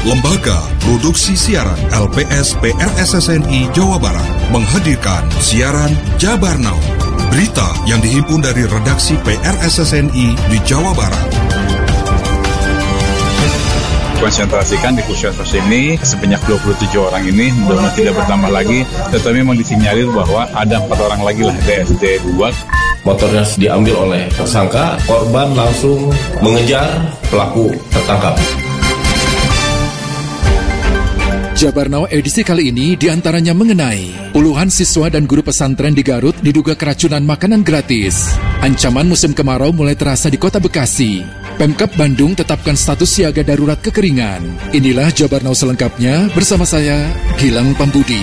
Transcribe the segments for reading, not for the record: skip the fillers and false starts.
Lembaga Produksi Siaran LPS PRSSNI Jawa Barat menghadirkan siaran Jabar Now. Berita yang dihimpun dari redaksi PRSSNI di Jawa Barat. Konsentrasikan di puskesmas ini sebanyak 27 orang ini mudah-mudahan tidak bertambah lagi, tetapi memang disinyalir bahwa ada 4 orang lagi lah DSD 2. Motornya diambil oleh tersangka, korban langsung mengejar, pelaku tertangkap. Jabar Now edisi kali ini diantaranya mengenai puluhan siswa dan guru pesantren di Garut diduga keracunan makanan gratis. Ancaman musim kemarau mulai terasa di kota Bekasi. Pemkab Bandung tetapkan status siaga darurat kekeringan. Inilah Jabar Now selengkapnya bersama saya, Gilang Pambudi.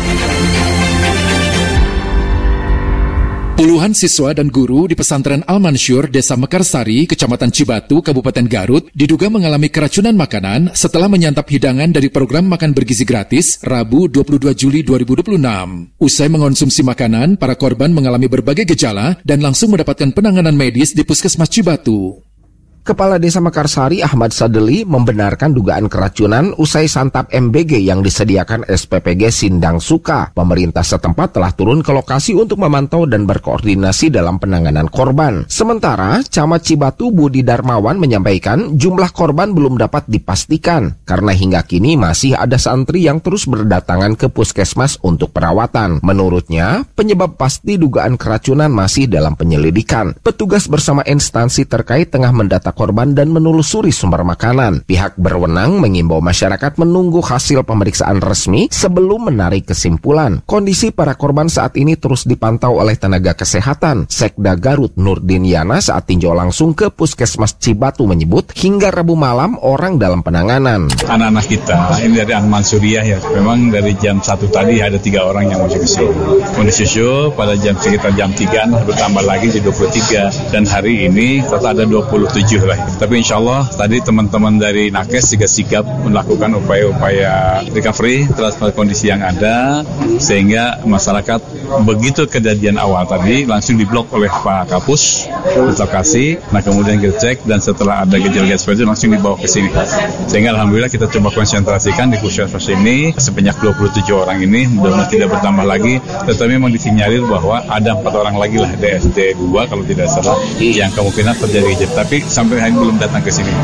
Puluhan siswa dan guru di pesantren Al-Mansyur, Desa Mekarsari, Kecamatan Cibatu, Kabupaten Garut, diduga mengalami keracunan makanan setelah menyantap hidangan dari program makan bergizi gratis Rabu 22 Juli 2026. Usai mengonsumsi makanan, para korban mengalami berbagai gejala dan langsung mendapatkan penanganan medis di Puskesmas Cibatu. Kepala Desa Mekarsari Ahmad Sadeli membenarkan dugaan keracunan usai santap MBG yang disediakan SPPG Sindang Suka. Pemerintah setempat telah turun ke lokasi untuk memantau dan berkoordinasi dalam penanganan korban. Sementara, Camat Cibatu Budi Darmawan menyampaikan jumlah korban belum dapat dipastikan karena hingga kini masih ada santri yang terus berdatangan ke puskesmas untuk perawatan. Menurutnya, penyebab pasti dugaan keracunan masih dalam penyelidikan. Petugas bersama instansi terkait tengah mendata korban dan menelusuri sumber makanan. Pihak berwenang mengimbau masyarakat menunggu hasil pemeriksaan resmi sebelum menarik kesimpulan. Kondisi para korban saat ini terus dipantau oleh tenaga kesehatan. Sekda Garut Nurdin Yana saat tinjau langsung ke Puskesmas Cibatu menyebut hingga Rabu malam orang dalam penanganan. Anak-anak kita ini dari Al-Mansuriah ya, memang dari jam 1 tadi ada 3 orang yang masuk ke sini. Kondisi pada sekitar jam 3 bertambah lagi jadi 23 dan hari ini total ada 27 lah. Tapi insya Allah tadi teman-teman dari Nakes juga sigap melakukan upaya-upaya recovery terhadap kondisi yang ada sehingga masyarakat begitu kejadian awal tadi langsung diblok oleh Pak Kapus lokasi. Nah kemudian kita cek dan setelah ada gejala-gejala seperti itu langsung dibawa ke sini. Sehingga alhamdulillah kita coba konsentrasikan di puskesmas ini sebanyak 27 orang ini mudah-mudahan tidak bertambah lagi, tetapi memang disinyalir bahwa ada 4 orang lagi lah DSD 2 kalau tidak salah yang kemungkinan terjadi. Tapi sampai hari ini belum datang ke sini.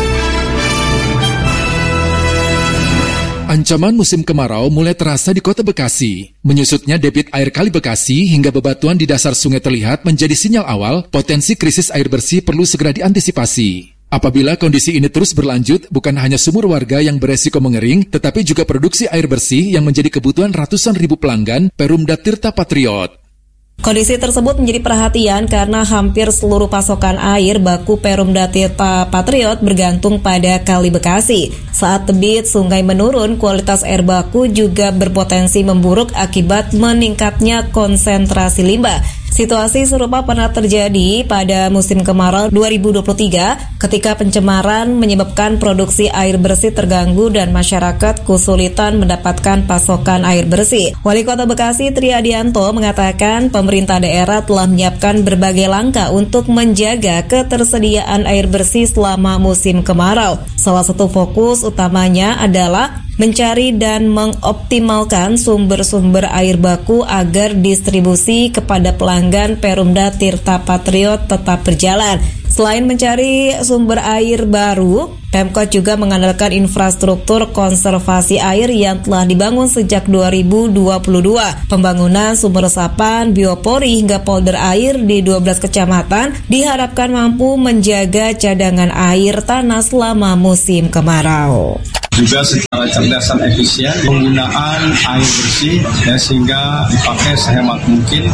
Ancaman musim kemarau mulai terasa di kota Bekasi. Menyusutnya debit air Kali Bekasi hingga bebatuan di dasar sungai terlihat menjadi sinyal awal potensi krisis air bersih perlu segera diantisipasi. Apabila kondisi ini terus berlanjut, bukan hanya sumur warga yang beresiko mengering, tetapi juga produksi air bersih yang menjadi kebutuhan ratusan ribu pelanggan Perumda Tirta Patriot. Kondisi tersebut menjadi perhatian karena hampir seluruh pasokan air baku Perumda Tirta Patriot bergantung pada Kali Bekasi. Saat debit sungai menurun, kualitas air baku juga berpotensi memburuk akibat meningkatnya konsentrasi limbah. Situasi serupa pernah terjadi pada musim kemarau 2023 ketika pencemaran menyebabkan produksi air bersih terganggu dan masyarakat kesulitan mendapatkan pasokan air bersih. Wali Kota Bekasi Tri Adianto mengatakan pemerintah daerah telah menyiapkan berbagai langkah untuk menjaga ketersediaan air bersih selama musim kemarau. Salah satu fokus utamanya adalah mencari dan mengoptimalkan sumber-sumber air baku agar distribusi kepada pelanggan Perumda Tirta Patriot tetap berjalan. Selain mencari sumber air baru, Pemkot juga mengandalkan infrastruktur konservasi air yang telah dibangun sejak 2022. Pembangunan sumber resapan, biopori hingga polder air di 12 kecamatan diharapkan mampu menjaga cadangan air tanah selama musim kemarau. Juga secara cerdas dan efisien penggunaan air bersih ya, sehingga dipakai sehemat mungkin.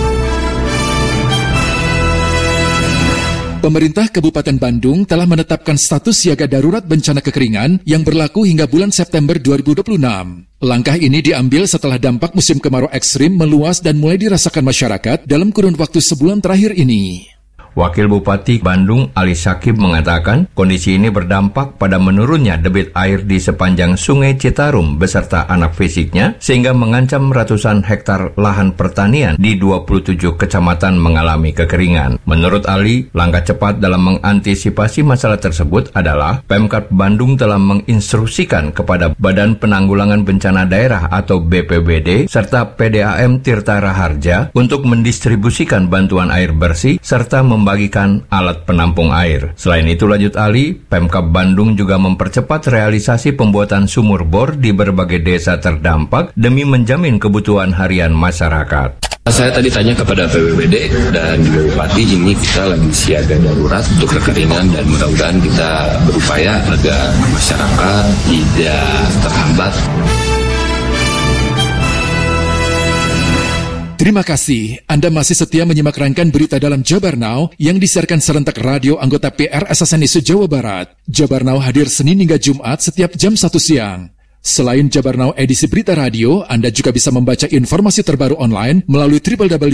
Pemerintah Kabupaten Bandung telah menetapkan status siaga darurat bencana kekeringan yang berlaku hingga bulan September 2026. Langkah ini diambil setelah dampak musim kemarau ekstrim meluas dan mulai dirasakan masyarakat dalam kurun waktu sebulan terakhir ini. Wakil Bupati Bandung Ali Syakib mengatakan kondisi ini berdampak pada menurunnya debit air di sepanjang Sungai Citarum beserta anak fisiknya sehingga mengancam ratusan hektar lahan pertanian di 27 kecamatan mengalami kekeringan. Menurut Ali, langkah cepat dalam mengantisipasi masalah tersebut adalah Pemkab Bandung telah menginstruksikan kepada Badan Penanggulangan Bencana Daerah atau BPBD serta PDAM Tirta Raharja untuk mendistribusikan bantuan air bersih serta membagikan alat penampung air. Selain itu, lanjut Ali, Pemkab Bandung juga mempercepat realisasi pembuatan sumur bor di berbagai desa terdampak demi menjamin kebutuhan harian masyarakat. Saya tadi tanya kepada PBBD dan juga Bupati, ini kita lagi siaga darurat untuk kekeringan dan mudah-mudahan kita berupaya agar masyarakat tidak terhambat. Terima kasih. Anda masih setia menyimak rangkaian berita dalam Jabar Now yang disiarkan serentak radio anggota PRSSNI se-Jawa Barat. Jabar Now hadir Senin hingga Jumat setiap jam 1 siang. Selain Jabar Now edisi berita radio, Anda juga bisa membaca informasi terbaru online melalui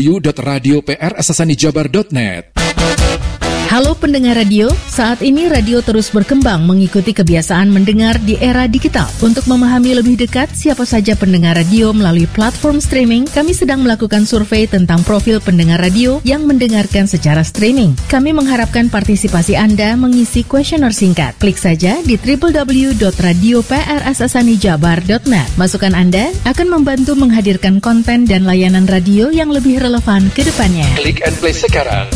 www.radioprssnijabar.net. Halo pendengar radio, saat ini radio terus berkembang mengikuti kebiasaan mendengar di era digital. Untuk memahami lebih dekat siapa saja pendengar radio melalui platform streaming, kami sedang melakukan survei tentang profil pendengar radio yang mendengarkan secara streaming. Kami mengharapkan partisipasi Anda mengisi kuesioner singkat. Klik saja di www.radioprssnijabar.net. Masukan Anda akan membantu menghadirkan konten dan layanan radio yang lebih relevan ke depannya. Klik and play sekarang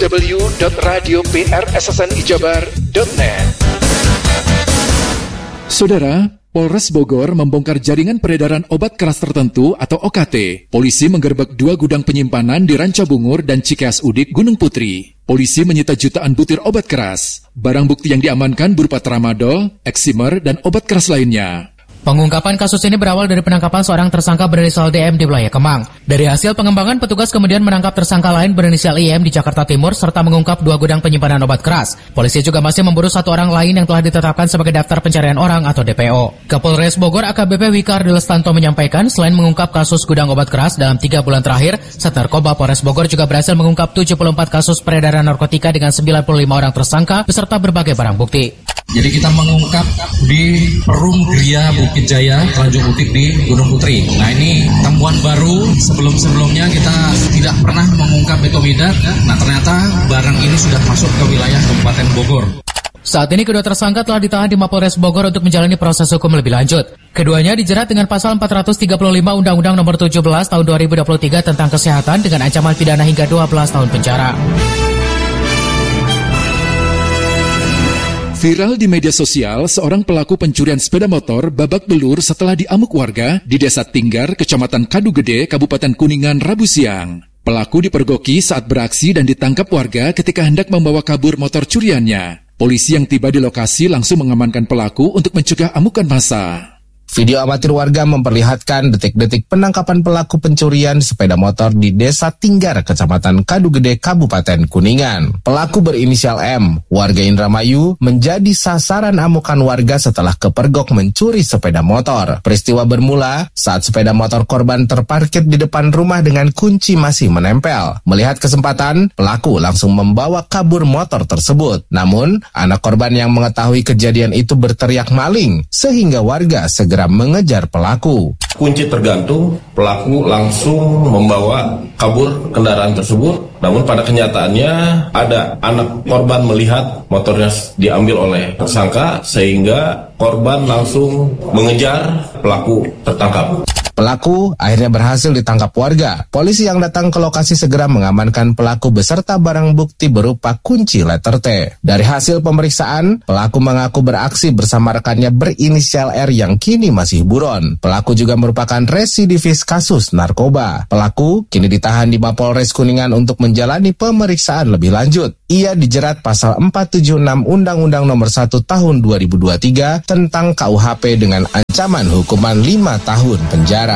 www.radioprssnijabar.net. Saudara, Polres Bogor membongkar jaringan peredaran obat keras tertentu atau OKT. Polisi menggerebek 2 gudang penyimpanan di Ranca Bungur dan Cikeas Udik, Gunung Putri. Polisi menyita jutaan butir obat keras. Barang bukti yang diamankan berupa tramadol, eksimer, dan obat keras lainnya. Pengungkapan kasus ini berawal dari penangkapan seorang tersangka berinisial DM di wilayah Kemang. Dari hasil pengembangan, petugas kemudian menangkap tersangka lain berinisial IM di Jakarta Timur serta mengungkap 2 gudang penyimpanan obat keras. Polisi juga masih memburu 1 orang lain yang telah ditetapkan sebagai daftar pencarian orang atau DPO. Kapolres Bogor AKBP Wikar Dilestanto menyampaikan selain mengungkap kasus gudang obat keras dalam 3 bulan terakhir, Satrarkoba Polres Bogor juga berhasil mengungkap 74 kasus peredaran narkotika dengan 95 orang tersangka beserta berbagai barang bukti. Jadi kita mengungkap di Perum Gria Bukit Jaya, Tanjung Utik di Gunung Putri. Nah ini temuan baru, sebelum-sebelumnya kita tidak pernah mengungkap betomidat. Nah ternyata barang ini sudah masuk ke wilayah Kabupaten Bogor. Saat ini kedua tersangka telah ditahan di Mapolres Bogor untuk menjalani proses hukum lebih lanjut. Keduanya dijerat dengan pasal 435 Undang-Undang Nomor 17 Tahun 2023 tentang kesehatan dengan ancaman pidana hingga 12 tahun penjara. Viral di media sosial, seorang pelaku pencurian sepeda motor babak belur setelah diamuk warga di Desa Tinggar, Kecamatan Kadu Gede, Kabupaten Kuningan, Rabu siang. Pelaku dipergoki saat beraksi dan ditangkap warga ketika hendak membawa kabur motor curiannya. Polisi yang tiba di lokasi langsung mengamankan pelaku untuk mencegah amukan massa. Video amatir warga memperlihatkan detik-detik penangkapan pelaku pencurian sepeda motor di Desa Tinggar, Kecamatan Kadu Gede, Kabupaten Kuningan. Pelaku berinisial M, warga Indramayu, menjadi sasaran amukan warga setelah kepergok mencuri sepeda motor. Peristiwa bermula saat sepeda motor korban terparkir di depan rumah dengan kunci masih menempel. Melihat kesempatan, pelaku langsung membawa kabur motor tersebut. Namun, anak korban yang mengetahui kejadian itu berteriak maling, sehingga warga segera mengejar pelaku. Kunci tergantung, pelaku langsung membawa kabur kendaraan tersebut. Namun pada kenyataannya ada anak korban melihat motornya diambil oleh tersangka sehingga korban langsung mengejar, pelaku tertangkap. Pelaku akhirnya berhasil ditangkap warga. Polisi yang datang ke lokasi segera mengamankan pelaku beserta barang bukti berupa kunci letter T. Dari hasil pemeriksaan, pelaku mengaku beraksi bersama rekannya berinisial R yang kini masih buron. Pelaku juga merupakan residivis kasus narkoba. Pelaku kini ditahan di Mapolres Kuningan untuk menjalani pemeriksaan lebih lanjut. Ia dijerat pasal 476 Undang-Undang Nomor 1 Tahun 2023 tentang KUHP dengan ancaman hukuman 5 tahun penjara.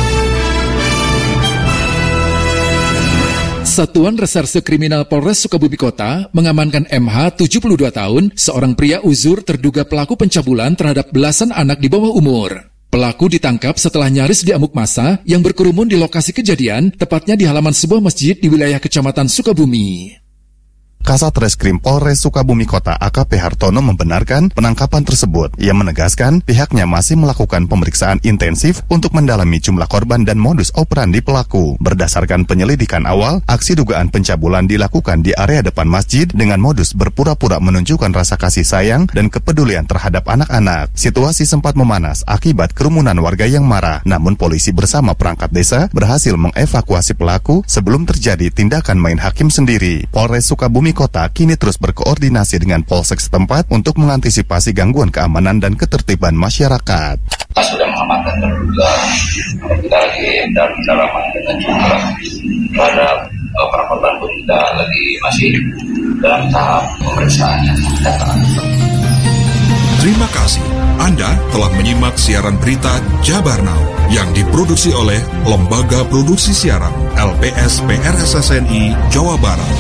Satuan Reserse Kriminal Polres Sukabumi Kota mengamankan MH 72 tahun, seorang pria uzur terduga pelaku pencabulan terhadap belasan anak di bawah umur. Pelaku ditangkap setelah nyaris diamuk massa yang berkerumun di lokasi kejadian, tepatnya di halaman sebuah masjid di wilayah Kecamatan Sukabumi. Kasat Reskrim Polres Sukabumi Kota AKP Hartono membenarkan penangkapan tersebut. Ia menegaskan pihaknya masih melakukan pemeriksaan intensif untuk mendalami jumlah korban dan modus operandi pelaku. Berdasarkan penyelidikan awal, aksi dugaan pencabulan dilakukan di area depan masjid dengan modus berpura-pura menunjukkan rasa kasih sayang dan kepedulian terhadap anak-anak. Situasi sempat memanas akibat kerumunan warga yang marah, namun polisi bersama perangkat desa berhasil mengevakuasi pelaku sebelum terjadi tindakan main hakim sendiri. Polres Sukabumi Kota kini terus berkoordinasi dengan Polsek setempat untuk mengantisipasi gangguan keamanan dan ketertiban masyarakat. Kita sudah mengamankan terduga, kita lagi dalam pendalaman dengan jumlah terhadap para korban pun kita lagi masih dalam tahap pemeriksaan yang datang. Terima kasih. Anda telah menyimak siaran berita Jabar Now yang diproduksi oleh Lembaga Produksi Siaran LPS PRSSNI Jawa Barat.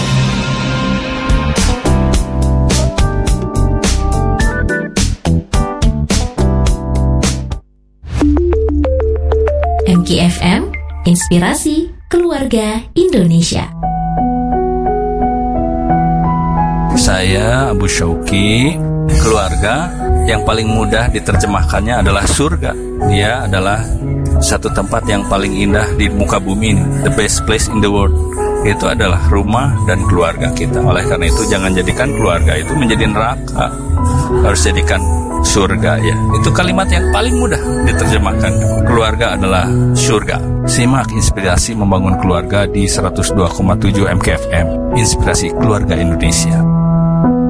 MKFM, Inspirasi Keluarga Indonesia. Saya Abu Syauki. Keluarga yang paling mudah diterjemahkannya adalah surga. Dia adalah satu tempat yang paling indah di muka bumi ini. The best place in the world. Itu adalah rumah dan keluarga kita. Oleh karena itu jangan jadikan keluarga itu menjadi neraka. Harus jadikan surga ya. Itu kalimat yang paling mudah diterjemahkan. Keluarga adalah surga. Simak Inspirasi Membangun Keluarga di 102,7 MKFM. Inspirasi Keluarga Indonesia.